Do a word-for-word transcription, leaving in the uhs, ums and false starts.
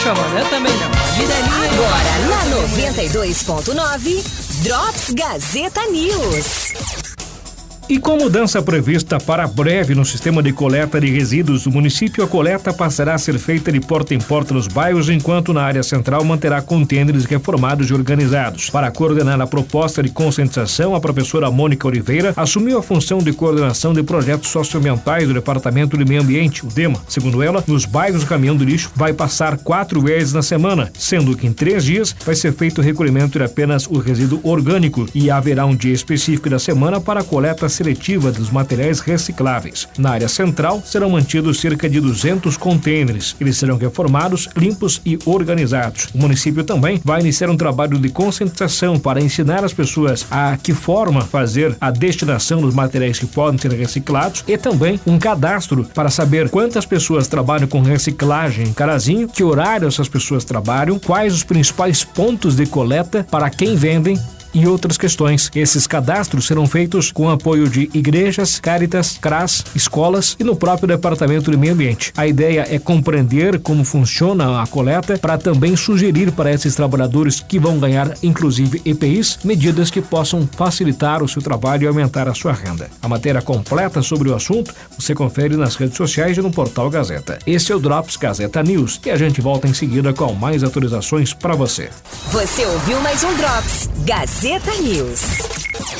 chamando, eu também não. A vida é minha. Agora, na noventa e dois ponto nove, Drops Gazeta News. E com mudança prevista para breve no sistema de coleta de resíduos do município, a coleta passará a ser feita de porta em porta nos bairros, enquanto na área central manterá contêineres reformados e organizados. Para coordenar a proposta de conscientização, a professora Mônica Oliveira assumiu a função de coordenação de projetos socioambientais do Departamento de Meio Ambiente, o DEMA. Segundo ela, nos bairros o caminhão do lixo vai passar quatro vezes na semana, sendo que em três dias vai ser feito o recolhimento de apenas o resíduo orgânico e haverá um dia específico da semana para a coleta seletiva dos materiais recicláveis. Na área central serão mantidos cerca de duzentos contêineres. Eles serão reformados, limpos e organizados. O município também vai iniciar um trabalho de conscientização para ensinar as pessoas a que forma fazer a destinação dos materiais que podem ser reciclados e também um cadastro para saber quantas pessoas trabalham com reciclagem em Carazinho, que horário essas pessoas trabalham, quais os principais pontos de coleta, para quem vendem e outras questões. Esses cadastros serão feitos com apoio de igrejas, Cáritas, CRAS, escolas e no próprio Departamento de Meio Ambiente. A ideia é compreender como funciona a coleta para também sugerir para esses trabalhadores que vão ganhar, inclusive E P Is, medidas que possam facilitar o seu trabalho e aumentar a sua renda. A matéria completa sobre o assunto você confere nas redes sociais e no portal Gazeta. Esse é o Drops Gazeta News e a gente volta em seguida com mais atualizações para você. Você ouviu mais um Drops Gazeta News.